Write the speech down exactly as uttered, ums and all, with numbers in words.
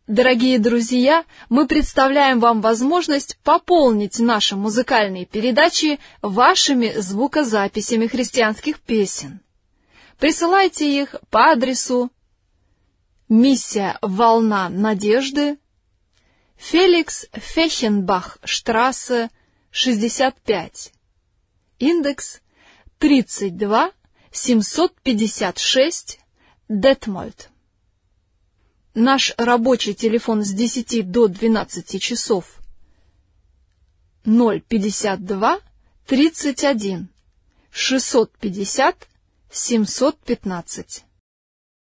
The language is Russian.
Дорогие друзья, мы представляем вам возможность пополнить наши музыкальные передачи вашими звукозаписями христианских песен. Присылайте их по адресу Миссия «Волна надежды», Феликс Фехенбах-штрассе, шестьдесят пять, индекс тридцать два семьсот пятьдесят шесть, Детмольд. Наш рабочий телефон с десяти до двенадцати часов ноль пятьдесят два тридцать один шестьсот пятьдесят семьсот пятнадцать.